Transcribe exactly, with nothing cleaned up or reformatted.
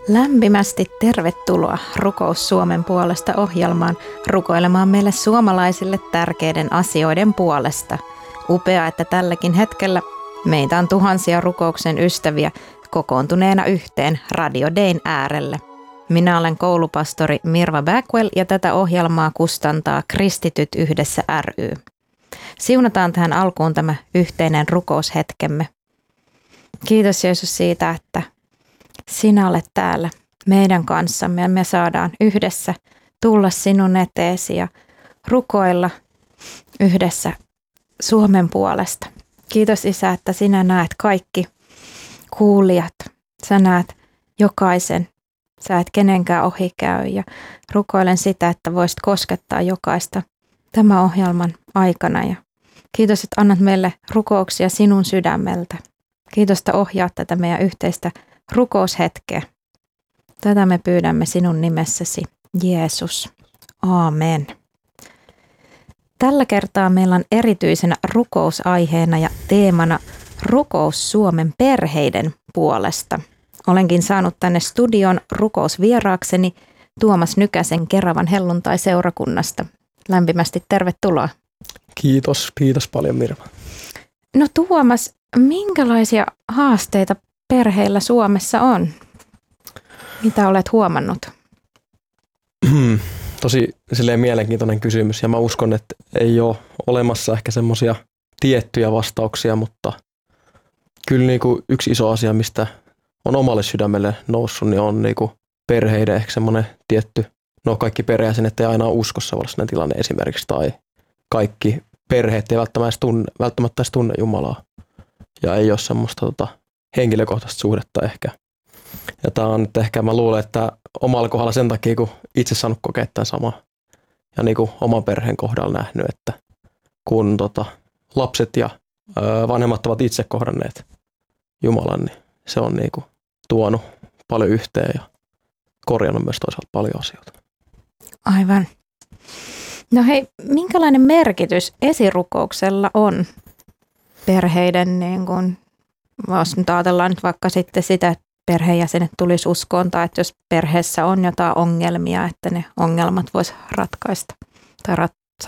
Lämpimästi tervetuloa Rukous Suomen puolesta ohjelmaan rukoilemaan meille suomalaisille tärkeiden asioiden puolesta. Upea, että tälläkin hetkellä meitä on tuhansia rukouksen ystäviä kokoontuneena yhteen Radio Dayn äärelle. Minä olen koulupastori Mirva Backwell ja tätä ohjelmaa kustantaa Kristityt yhdessä ry. Siunataan tähän alkuun tämä yhteinen rukoushetkemme. Kiitos Jeesus siitä, että sinä olet täällä meidän kanssamme ja me saadaan yhdessä tulla sinun eteesi ja rukoilla yhdessä Suomen puolesta. Kiitos Isä, että sinä näet kaikki kuulijat. Sä näet jokaisen. Sä et kenenkään ohi käy ja rukoilen sitä, että voisit koskettaa jokaista tämän ohjelman aikana. Ja kiitos, että annat meille rukouksia sinun sydämeltä. Kiitos, että ohjaat tätä meidän yhteistä rukoushetkeä. Tätä me pyydämme sinun nimessäsi, Jeesus. Aamen. Tällä kertaa meillä on erityisenä rukousaiheena ja teemana rukous Suomen perheiden puolesta. Olenkin saanut tänne studion rukousvieraakseni Tuomas Nykäsen Keravan helluntai-seurakunnasta. Lämpimästi tervetuloa. Kiitos, kiitos paljon Mirva. No Tuomas, minkälaisia haasteita perheillä Suomessa on? Mitä olet huomannut? Tosi silleen mielenkiintoinen kysymys ja mä uskon, että ei ole olemassa ehkä semmoisia tiettyjä vastauksia, mutta kyllä niin kuin yksi iso asia, mistä on omalle sydämelle noussut, niin on niin kuin perheiden ehkä semmoinen tietty, no kaikki perheenjäsenet ei aina ole uskossa varsinainen tilanne esimerkiksi, tai kaikki perheet ei välttämättä edes tunne, välttämättä edes tunne Jumalaa ja ei ole semmoista tota, henkilökohtaista suhdetta ehkä. Ja tämä on nyt ehkä, mä luulen, että omalla kohdalla sen takia, kun itse saanut kokea tämän samaa ja niin kuin oman perheen kohdalla nähnyt, että kun tota, lapset ja ö, vanhemmat ovat itse kohdanneet Jumalan, niin se on niin kuin tuonut paljon yhteen ja korjannut myös toisaalta paljon asioita. Aivan. No hei, minkälainen merkitys esirukouksella on perheiden, niin kuin, jos nyt ajatellaan nyt vaikka sitten sitä, että perheenjäsenet tulisi uskoon tai että jos perheessä on jotain ongelmia, että ne ongelmat vois ratkaista tai rat,